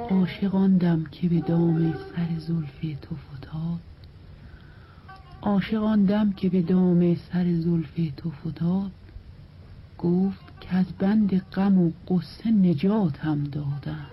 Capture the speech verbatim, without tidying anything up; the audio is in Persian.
عاشق آن دم که به دام سر زلف تو فتاد، عاشق آن دم که به دام سر زلف تو فتاد، گفت که از بند غم و غصه نجاتم دادند.